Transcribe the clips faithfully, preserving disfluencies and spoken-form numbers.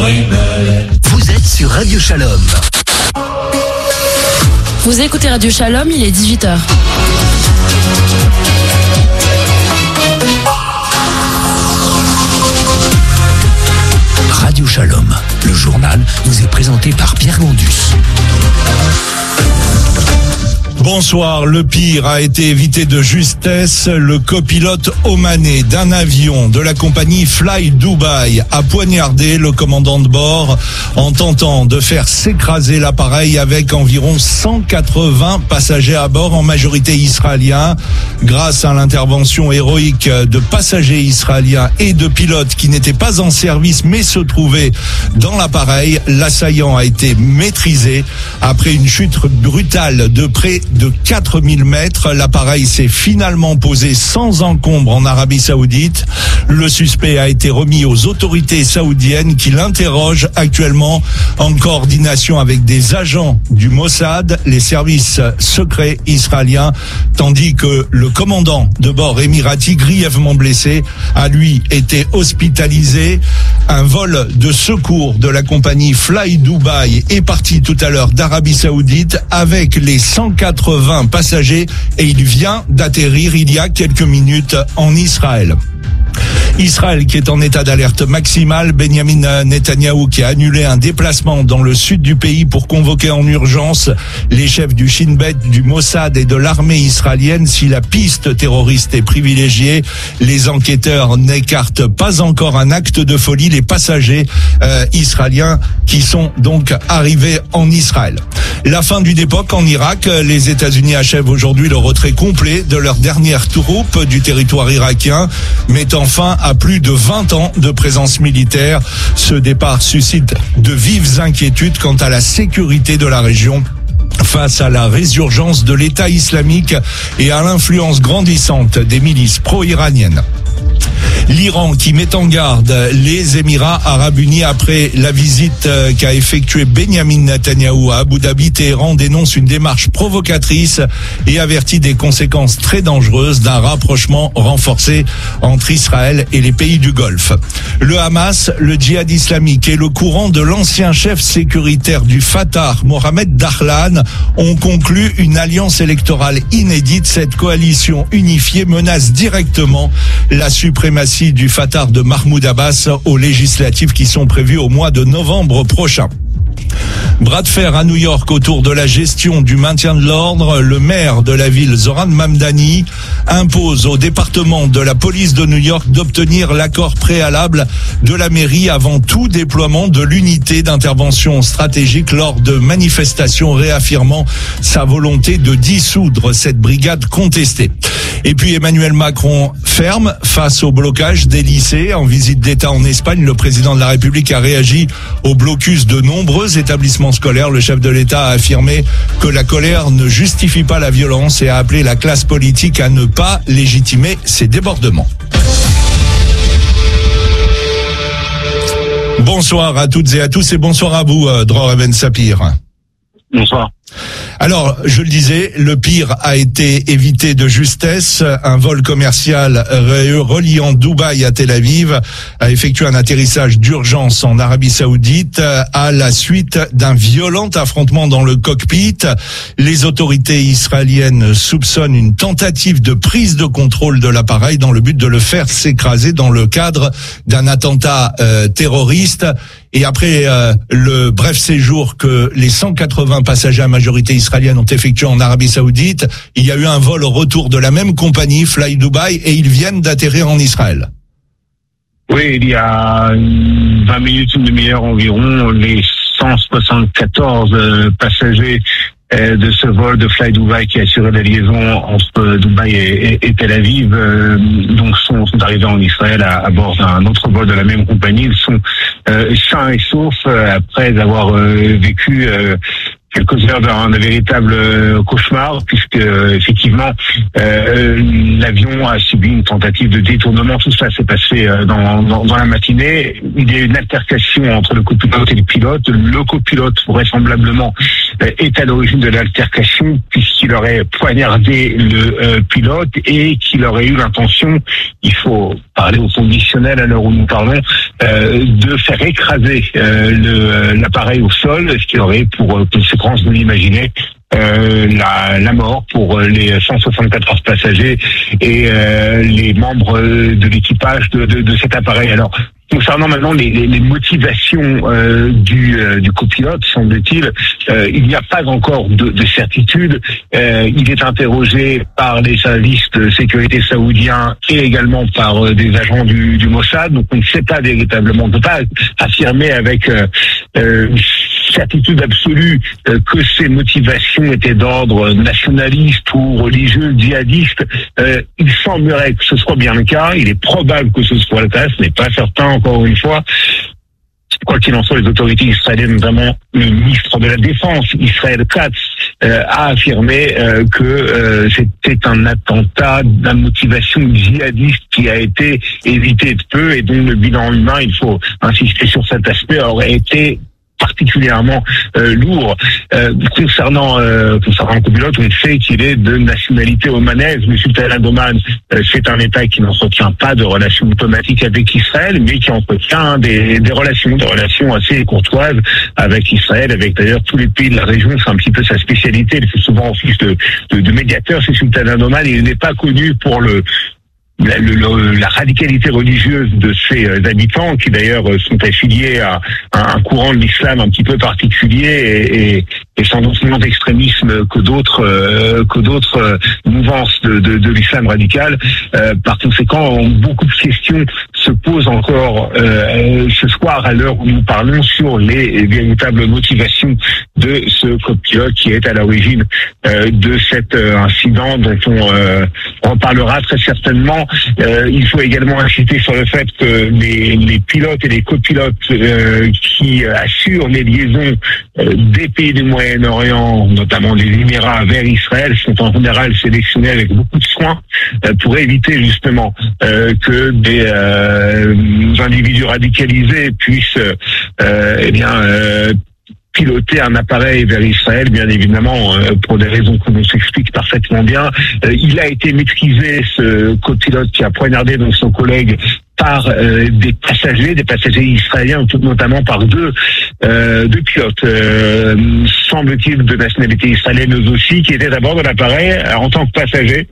Vous êtes sur Radio Shalom. Vous écoutez Radio Shalom, il est dix-huit heures. Radio Shalom, le journal vous est présenté par Pierre Gondus. Bonsoir, le pire a été évité de justesse. Le copilote omanais d'un avion de la compagnie Fly Dubai a poignardé le commandant de bord en tentant de faire s'écraser l'appareil avec environ cent quatre-vingts passagers à bord, en majorité israéliens. Grâce à l'intervention héroïque de passagers israéliens et de pilotes qui n'étaient pas en service mais se trouvaient dans l'appareil, l'assaillant a été maîtrisé. Après une chute brutale de près de quatre mille mètres, l'appareil s'est finalement posé sans encombre en Arabie Saoudite. Le suspect a été remis aux autorités saoudiennes qui l'interrogent actuellement en coordination avec des agents du Mossad, les services secrets israéliens, tandis que le commandant de bord émirati, grièvement blessé, a lui été hospitalisé. Un vol de secours de la compagnie Fly Dubai est parti tout à l'heure d'Arabie Saoudite avec les cent quatre-vingts passagers et il vient d'atterrir il y a quelques minutes en Israël. Israël qui est en état d'alerte maximale. Benjamin Netanyahou qui a annulé un déplacement dans le sud du pays pour convoquer en urgence les chefs du Shin Bet, du Mossad et de l'armée israélienne. Si la piste terroriste est privilégiée, les enquêteurs n'écartent pas encore un acte de folie. Les passagers euh, israéliens qui sont donc arrivés en Israël. La fin d'une époque en Irak. Les États-Unis achèvent aujourd'hui le retrait complet de leurs dernières troupes du territoire irakien, mettant fin à plus de vingt ans de présence militaire. Ce départ suscite de vives inquiétudes quant à la sécurité de la région face à la résurgence de l'État islamique et à l'influence grandissante des milices pro-iraniennes. L'Iran qui met en garde les Émirats arabes unis après la visite qu'a effectuée Benjamin Netanyahou à Abu Dhabi. Téhéran dénonce une démarche provocatrice et avertit des conséquences très dangereuses d'un rapprochement renforcé entre Israël et les pays du Golfe. Le Hamas, le djihad islamique et le courant de l'ancien chef sécuritaire du Fatah, Mohamed Dahlan, ont conclu une alliance électorale inédite. Cette coalition unifiée menace directement la suprématie du Fatah de Mahmoud Abbas aux législatives qui sont prévues au mois de novembre prochain. Bras de fer à New York autour de la gestion du maintien de l'ordre. Le maire de la ville, Zoran Mamdani, impose au département de la police de New York d'obtenir l'accord préalable de la mairie avant tout déploiement de l'unité d'intervention stratégique lors de manifestations, réaffirmant sa volonté de dissoudre cette brigade contestée. Et puis Emmanuel Macron ferme face au blocage des lycées. En visite d'État en Espagne, le président de la République a réagi au blocus de nombreux établissements scolaires. Le chef de l'État a affirmé que la colère ne justifie pas la violence et a appelé la classe politique à ne pas légitimer ces débordements. Bonsoir à toutes et à tous et bonsoir à vous, Dror Ben Sapir. Bonsoir. Alors, je le disais, le pire a été évité de justesse. Un vol commercial reliant Dubaï à Tel Aviv a effectué un atterrissage d'urgence en Arabie Saoudite à la suite d'un violent affrontement dans le cockpit. Les autorités israéliennes soupçonnent une tentative de prise de contrôle de l'appareil dans le but de le faire s'écraser dans le cadre d'un attentat euh, terroriste. Et après euh, le bref séjour que les cent quatre-vingts passagers à majorité israélienne ont effectué en Arabie Saoudite, il y a eu un vol au retour de la même compagnie, Fly Dubai, et ils viennent d'atterrir en Israël. Oui, il y a vingt minutes, une demi-heure environ, les cent soixante-quatorze passagers de ce vol de Fly Dubai qui assurait la liaison entre Dubaï et, et, et Tel Aviv, euh, donc sont, sont arrivés en Israël à, à bord d'un autre vol de la même compagnie. Ils sont euh, sains et saufs euh, après avoir euh, vécu euh, quelques heures d'un véritable cauchemar, puisque effectivement euh, l'avion a subi une tentative de détournement. Tout ça s'est passé dans, dans, dans la matinée. Il y a eu une altercation entre le copilote et le pilote. Le copilote vraisemblablement est à l'origine de l'altercation, puisqu'il aurait poignardé le euh, pilote et qu'il aurait eu l'intention, il faut parler au conditionnel à l'heure où nous parlons, euh, de faire écraser euh, le, l'appareil au sol, ce qui aurait pour euh, conséquence, vous l'imaginez, Euh, la, la mort pour les cent soixante-quatorze passagers et euh, les membres de l'équipage de, de, de cet appareil. Alors, concernant maintenant les, les, les motivations euh, du, euh, du copilote, semble-t-il, euh, il n'y a pas encore de, de certitude. Euh, il est interrogé par les services de sécurité saoudiens et également par euh, des agents du, du Mossad. Donc on ne sait pas véritablement, on ne peut pas affirmer avec euh, euh, certitude absolue euh, que ces motivations étaient d'ordre nationaliste ou religieux, djihadiste. Euh, il semblerait que ce soit bien le cas. Il est probable que ce soit le cas. Ce n'est pas certain, encore une fois. Quoi qu'il en soit, les autorités israéliennes, notamment le ministre de la Défense, Israël Katz, euh, a affirmé euh, que euh, c'était un attentat à motivation djihadiste qui a été évité de peu et dont le bilan humain, il faut insister sur cet aspect, aurait été particulièrement euh, lourd. Euh, concernant euh, concernant le copilote, on sait qu'il est de nationalité omanaise. Le sultanat d'Oman, euh, c'est un État qui n'entretient pas de relations diplomatiques avec Israël, mais qui entretient des, des relations, des relations assez courtoises avec Israël, avec d'ailleurs tous les pays de la région. C'est un petit peu sa spécialité. Il fait souvent office de, de, de médiateur, ce sultanat d'Oman. Il n'est pas connu pour le La, le, la radicalité religieuse de ses euh, habitants, qui d'ailleurs euh, sont affiliés à, à un courant de l'islam un petit peu particulier et, et, et sans doute moins d'extrémisme que d'autres euh, que d'autres euh, mouvances de, de, de l'islam radical. Euh, par conséquent, beaucoup de questions se posent encore euh, ce soir à l'heure où nous parlons sur les véritables motivations de ce copilote qui est à l'origine euh, de cet euh, incident dont on euh, reparlera très certainement. Euh, il faut également insister sur le fait que les, les pilotes et les copilotes euh, qui assurent les liaisons euh, des pays du Moyen-Orient, notamment les Émirats vers Israël, sont en général sélectionnés avec beaucoup de soin euh, pour éviter justement euh, que des euh, individus radicalisés puissent euh, eh bien euh, piloter un appareil vers Israël, bien évidemment, euh, pour des raisons que l'on s'explique parfaitement bien. Euh, il a été maîtrisé, ce copilote qui a poignardé donc son collègue, par euh, des passagers, des passagers israéliens, tout notamment par deux, euh, deux pilotes, euh, semble-t-il de nationalité israélienne aussi, qui étaient à bord de l'appareil euh, en tant que passagers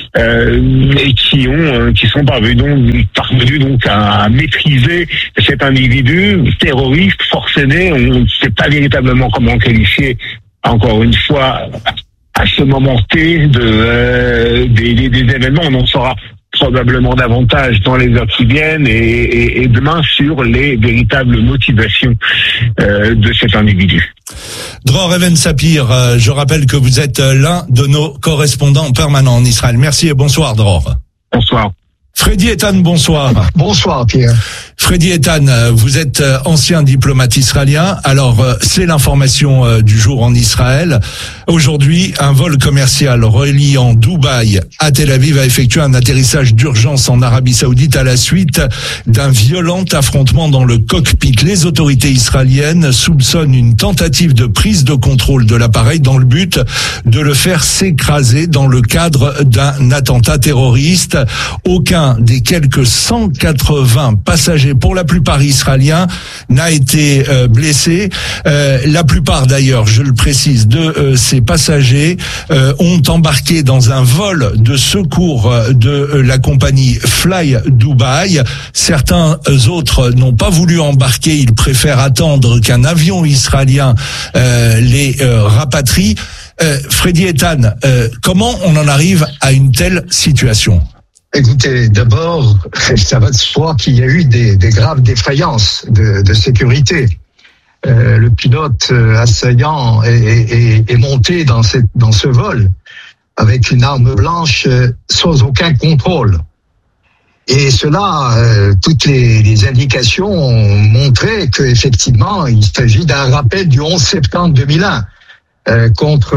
euh, et qui ont, euh, qui sont parvenus donc, parvenus donc à, à maîtriser cet individu terroriste, forcené. On ne sait pas véritablement comment qualifier, encore une fois, à ce moment T de euh, des, des, des événements. On en saura probablement davantage dans les heures qui viennent et, et, et demain sur les véritables motivations euh, de cet individu. Dror Even Sapir, euh, je rappelle que vous êtes l'un de nos correspondants permanents en Israël. Merci et bonsoir Dror. Bonsoir. Freddy Eitan, bonsoir. Bonsoir Pierre. Freddy Eitan, vous êtes ancien diplomate israélien. Alors, c'est l'information du jour en Israël. Aujourd'hui, un vol commercial reliant Dubaï à Tel Aviv a effectué un atterrissage d'urgence en Arabie Saoudite à la suite d'un violent affrontement dans le cockpit. Les autorités israéliennes soupçonnent une tentative de prise de contrôle de l'appareil dans le but de le faire s'écraser dans le cadre d'un attentat terroriste. Aucun des quelques cent quatre-vingts passagers, pour la plupart israéliens, n'a été euh, blessé. Euh, la plupart d'ailleurs, je le précise, de euh, ces passagers euh, ont embarqué dans un vol de secours de euh, la compagnie Fly Dubai. Certains autres n'ont pas voulu embarquer, ils préfèrent attendre qu'un avion israélien euh, les euh, rapatrie. Euh, Freddy Eitan, euh, comment on en arrive à une telle situation ? Écoutez, d'abord, ça va de soi qu'il y a eu des, des graves défaillances de, de sécurité. Euh, le pilote euh, assaillant est, est, est monté dans, cette, dans ce vol avec une arme blanche euh, sans aucun contrôle. Et cela, euh, toutes les, les indications ont montré qu'effectivement, il s'agit d'un rappel du onze septembre deux mille un. Euh, contre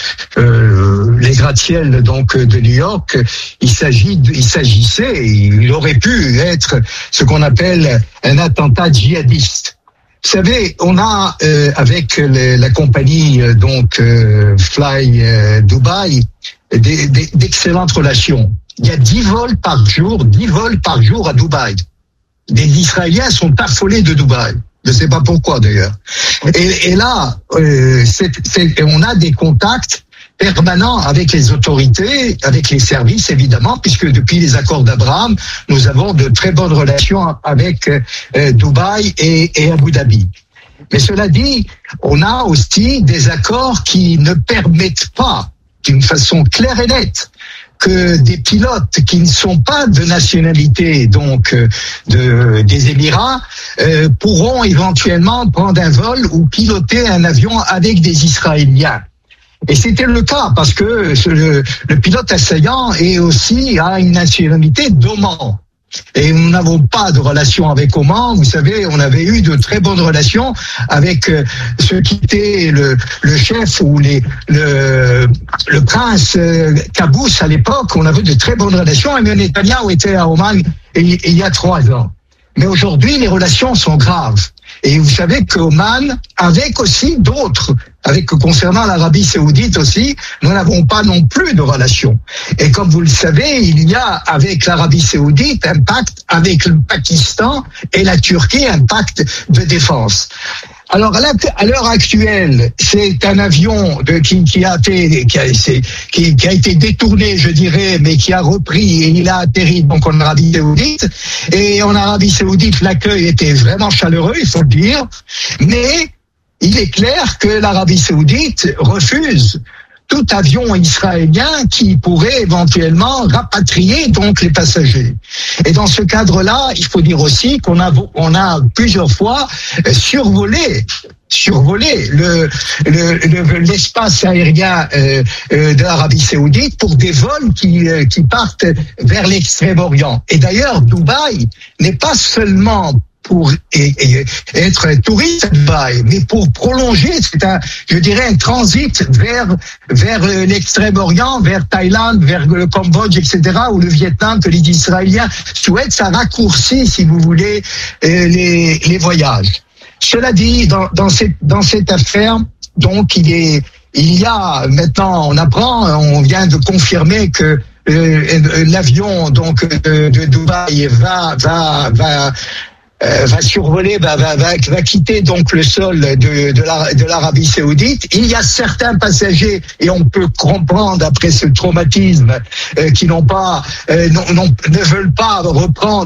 euh, les gratte-ciel donc de New York, il s'agit, de, il s'agissait, il aurait pu être ce qu'on appelle un attentat djihadiste. Vous savez, on a euh, avec le, la compagnie euh, donc euh, Fly euh, Dubai des, des, d'excellentes relations. Il y a dix vols par jour, dix vols par jour à Dubaï. Des Israéliens sont affolés de Dubaï. Je ne sais pas pourquoi d'ailleurs. Et, et là, euh, c'est, c'est, on a des contacts permanents avec les autorités, avec les services évidemment, puisque depuis les accords d'Abraham, nous avons de très bonnes relations avec euh, Dubaï et, et Abu Dhabi. Mais cela dit, on a aussi des accords qui ne permettent pas, d'une façon claire et nette, que des pilotes qui ne sont pas de nationalité donc de des Émirats euh, pourront éventuellement prendre un vol ou piloter un avion avec des Israéliens. Et c'était le cas parce que ce, le, le pilote assaillant est aussi à une nationalité d'Oman. Et nous n'avons pas de relation avec Oman. Vous savez, on avait eu de très bonnes relations avec euh, ceux qui étaient le, le chef ou les, le, le prince euh, Qaboos à l'époque. On avait de très bonnes relations. Et Netanyahu était à Oman il, il y a trois ans. Mais aujourd'hui, les relations sont graves. Et vous savez qu'Oman, avec aussi d'autres, avec concernant l'Arabie Saoudite aussi, nous n'avons pas non plus de relations. Et comme vous le savez, il y a avec l'Arabie Saoudite un pacte avec le Pakistan et la Turquie, un pacte de défense. Alors à l'heure actuelle, c'est un avion de, qui, qui, a été, qui, a, qui, qui a été détourné, je dirais, mais qui a repris et il a atterri donc en Arabie Saoudite. Et en Arabie Saoudite, l'accueil était vraiment chaleureux, il faut le dire. Mais il est clair que l'Arabie Saoudite refuse tout avion israélien qui pourrait éventuellement rapatrier donc les passagers. Et dans ce cadre-là, il faut dire aussi qu'on a on a plusieurs fois survolé survolé le, le, le l'espace aérien euh, euh, de l'Arabie Saoudite pour des vols qui euh, qui partent vers l'Extrême-Orient. Et d'ailleurs, Dubaï n'est pas seulement pour et, et, être touriste à Dubaï, mais pour prolonger, c'est un, je dirais, un transit vers vers l'extrême-orient, vers Thaïlande, vers le Cambodge, et cetera, ou le Vietnam que les Israéliens souhaitent. Ça raccourcit, si vous voulez, les les voyages. Cela dit, dans dans cette dans cette affaire, donc il est il y a maintenant, on apprend, on vient de confirmer que euh, l'avion donc de, de Dubaï va va va Euh, va survoler, va, va, va, va quitter donc le sol de, de, la, de l'Arabie Saoudite. Il y a certains passagers, et on peut comprendre après ce traumatisme, euh, qui n'ont pas, euh, non, non, ne veulent pas reprendre